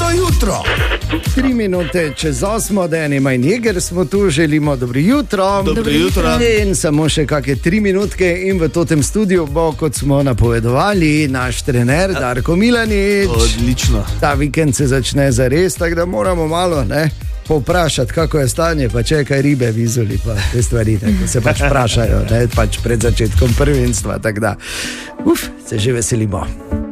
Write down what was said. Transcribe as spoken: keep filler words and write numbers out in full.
jutro. Tri minute čez osmo, Dani Majnjeger smo tu, želimo dobro jutro. Dobro jutro. In samo še kakšne tri minutke in v tem studiu bo, kot smo napovedovali, naš trener Darko Milanič. Odlično. Ta vikend se začne zares, tako da moramo malo, ne, povprašati, kako je stanje, pa če je kaj ribe v Izoli, pa te stvari, tako se pač vprašajo, ne, pač pred začetkom prvenstva, tako da, uf, se že veselimo.